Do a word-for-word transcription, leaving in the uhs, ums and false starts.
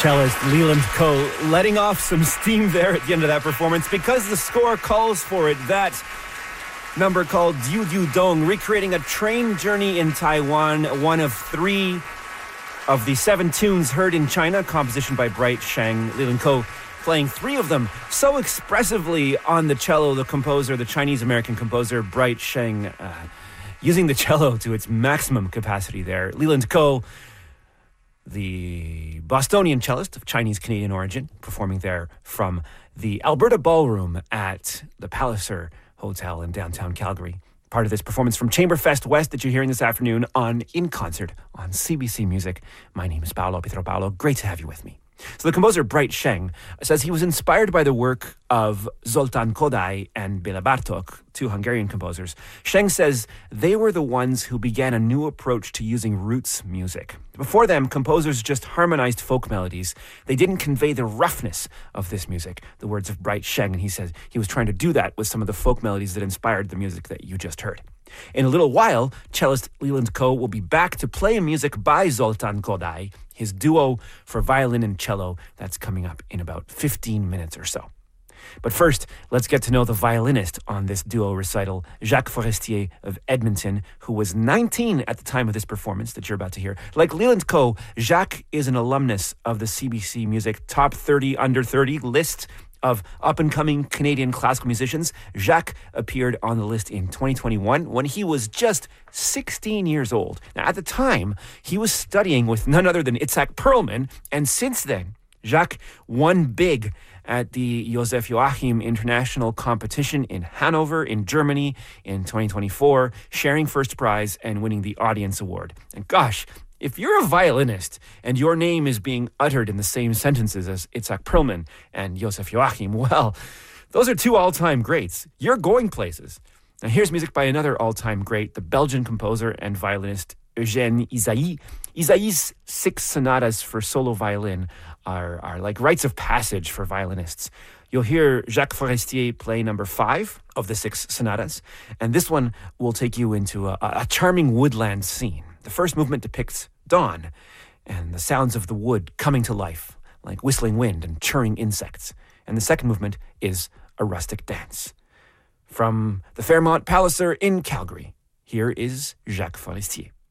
Cellist Leland Ko letting off some steam there at the end of that performance because the score calls for it. That number called Diu Diu Dong, recreating a train journey in Taiwan, one of three of the seven tunes heard in China, composition by Bright Sheng. Leland Ko playing three of them so expressively on the cello. The composer, the Chinese-American composer Bright Sheng, uh, using the cello to its maximum capacity there. Leland Ko, the Bostonian cellist of Chinese-Canadian origin, performing there from the Alberta Ballroom at the Palliser Hotel in downtown Calgary. Part of this performance from Chamberfest West that you're hearing this afternoon on In Concert on C B C Music. My name is Paolo Pietro Paolo. Great to have you with me. So the composer Bright Sheng says he was inspired by the work of Zoltán Kodály and Béla Bartók, two Hungarian composers. Sheng says they were the ones who began a new approach to using roots music. Before them, composers just harmonized folk melodies. They didn't convey the roughness of this music, the words of Bright Sheng, and he says he was trying to do that with some of the folk melodies that inspired the music that you just heard. In a little while, cellist Leland Ko will be back to play music by Zoltán Kodály, his duo for violin and cello. That's coming up in about fifteen minutes or so. But first, let's get to know the violinist on this duo recital, Jacques Forestier of Edmonton, who was nineteen at the time of this performance that you're about to hear. Like Leland Ko, Jacques is an alumnus of the C B C Music Top thirty Under thirty list of up-and-coming Canadian classical musicians. Jacques appeared on the list in twenty twenty-one when he was just sixteen years old. Now, at the time, he was studying with none other than Itzhak Perlman, and since then, Jacques won big at the Josef Joachim International Competition in Hanover, in Germany, in twenty twenty-four, sharing first prize and winning the Audience Award. And gosh, if you're a violinist and your name is being uttered in the same sentences as Itzhak Perlman and Josef Joachim, well, those are two all-time greats. You're going places. Now here's music by another all-time great, the Belgian composer and violinist Eugène Ysaÿe. Ysaÿe's six sonatas for solo violin are, are like rites of passage for violinists. You'll hear Jacques Forestier play number five of the six sonatas, and this one will take you into a, a charming woodland scene. The first movement depicts dawn and the sounds of the wood coming to life, like whistling wind and churring insects. And the second movement is a rustic dance. From the Fairmont Palliser in Calgary, here is Jacques Forestier.